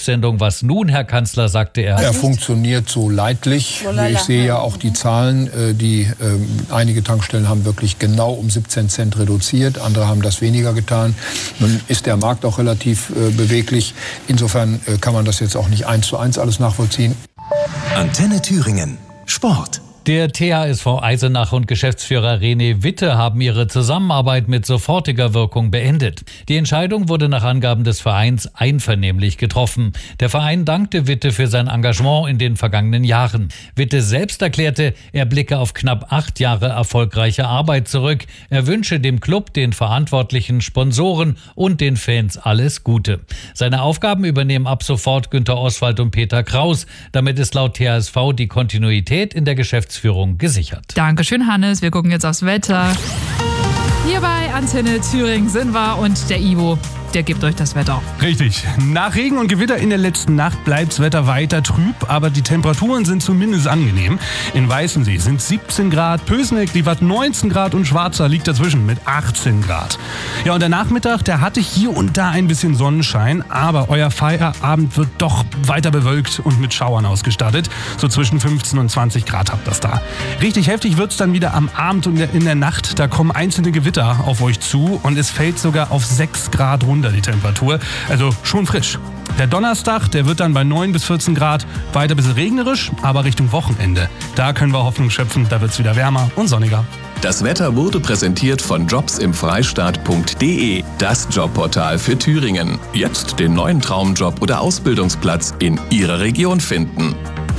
ZDF-Sendung Was nun, Herr Kanzler, sagte er. Er funktioniert so leidlich. Ich sehe ja auch die Zahlen, einige Tankstellen haben wirklich genau um 17 Cent reduziert, andere haben das weniger getan. Nun ist der Markt auch relativ beweglich. Insofern kann man das jetzt auch nicht 1:1 alles nachvollziehen. Antenne Thüringen. Sport. Der THSV Eisenach und Geschäftsführer René Witte haben ihre Zusammenarbeit mit sofortiger Wirkung beendet. Die Entscheidung wurde nach Angaben des Vereins einvernehmlich getroffen. Der Verein dankte Witte für sein Engagement in den vergangenen Jahren. Witte selbst erklärte, er blicke auf knapp 8 Jahre erfolgreiche Arbeit zurück. Er wünsche dem Club, den Verantwortlichen, Sponsoren und den Fans alles Gute. Seine Aufgaben übernehmen ab sofort Günter Oswald und Peter Kraus. Damit ist laut THSV die Kontinuität in der Geschäftsführung gesichert. Dankeschön, Hannes. Wir gucken jetzt aufs Wetter. Hier bei Antenne Thüringen sind wir und der Ivo, der gibt euch das Wetter. Richtig. Nach Regen und Gewitter in der letzten Nacht bleibt das Wetter weiter trüb, aber die Temperaturen sind zumindest angenehm. In Weißensee sind 17 Grad, Pößneck liefert 19 Grad und Schwarza liegt dazwischen mit 18 Grad. Ja, und der Nachmittag, der hatte hier und da ein bisschen Sonnenschein, aber euer Feierabend wird doch weiter bewölkt und mit Schauern ausgestattet. So zwischen 15 und 20 Grad habt ihr das da. Richtig heftig wird's dann wieder am Abend und in der Nacht. Da kommen einzelne Gewitter auf euch zu und es fällt sogar auf 6 Grad runter die Temperatur. Also schon frisch. Der Donnerstag, der wird dann bei 9 bis 14 Grad weiter ein bisschen regnerisch, aber Richtung Wochenende. Da können wir Hoffnung schöpfen, da wird's wieder wärmer und sonniger. Das Wetter wurde präsentiert von jobsimfreistaat.de, das Jobportal für Thüringen. Jetzt den neuen Traumjob oder Ausbildungsplatz in Ihrer Region finden.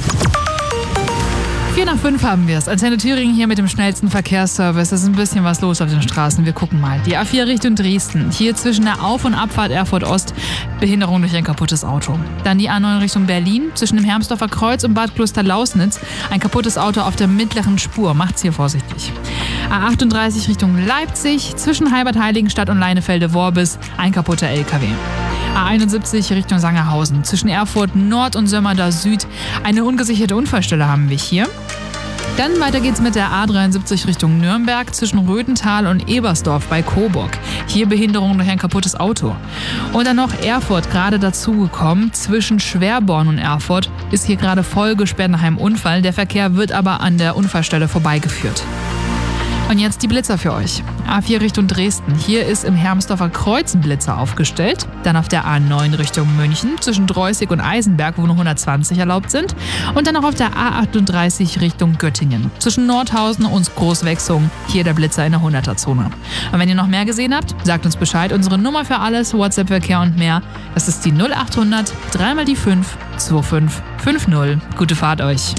4:05 haben wir es. Antenne Thüringen hier mit dem schnellsten Verkehrsservice. Es ist ein bisschen was los auf den Straßen. Wir gucken mal. Die A4 Richtung Dresden. Hier zwischen der Auf- und Abfahrt Erfurt Ost. Behinderung durch ein kaputtes Auto. Dann die A9 Richtung Berlin. Zwischen dem Hermsdorfer Kreuz und Bad Kloster-Lausnitz. Ein kaputtes Auto auf der mittleren Spur. Macht's hier vorsichtig. A38 Richtung Leipzig. Zwischen Heilbad-Heiligenstadt und Leinefelde-Worbis. Ein kaputter LKW. A71 Richtung Sangerhausen. Zwischen Erfurt Nord und Sömmerda Süd. Eine ungesicherte Unfallstelle haben wir hier. Dann weiter geht's mit der A73 Richtung Nürnberg zwischen Röthental und Ebersdorf bei Coburg. Hier Behinderung durch ein kaputtes Auto. Und dann noch Erfurt gerade dazugekommen. Zwischen Schwerborn und Erfurt ist hier gerade voll gesperrt nach einem Unfall. Der Verkehr wird aber an der Unfallstelle vorbeigeführt. Und jetzt die Blitzer für euch. A4 Richtung Dresden. Hier ist im Hermsdorfer Kreuz ein Blitzer aufgestellt. Dann auf der A9 Richtung München zwischen Dreußig und Eisenberg, wo nur 120 erlaubt sind. Und dann auch auf der A38 Richtung Göttingen. Zwischen Nordhausen und Großwechsung. Hier der Blitzer in der 100er-Zone. Und wenn ihr noch mehr gesehen habt, sagt uns Bescheid. Unsere Nummer für alles, WhatsApp-Verkehr und mehr, das ist die 0800 3 mal die 5 2550. Gute Fahrt euch.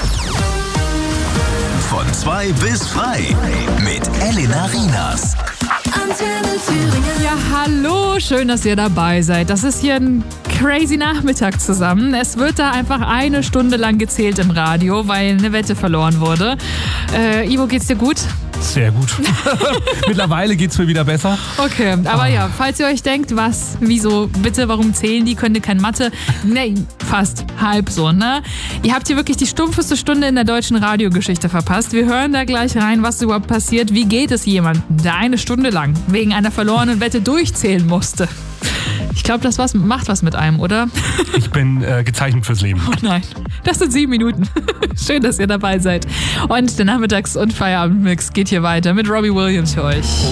Von 2 bis frei mit Elena Rienas. Antenne Thüringen. Ja, hallo, schön, dass ihr dabei seid. Das ist hier ein crazy Nachmittag zusammen. Es wird da einfach 1 Stunde lang gezählt im Radio, weil eine Wette verloren wurde. Ivo, geht's dir gut? Sehr gut. Mittlerweile geht's mir wieder besser. Okay, aber ja, falls ihr euch denkt, was, wieso, bitte, warum zählen die, könnt ihr kein Mathe? Nee, fast halb so, ne? Ihr habt hier wirklich die stumpfeste Stunde in der deutschen Radiogeschichte verpasst. Wir hören da gleich rein, was überhaupt passiert. Wie geht es jemandem, der 1 Stunde lang wegen einer verlorenen Wette durchzählen musste? Ich glaube, das macht was mit einem, oder? Ich bin gezeichnet fürs Leben. Oh nein, das sind 7 Minuten. Schön, dass ihr dabei seid. Und der Nachmittags- und Feierabendmix geht hier weiter mit Robbie Williams für euch.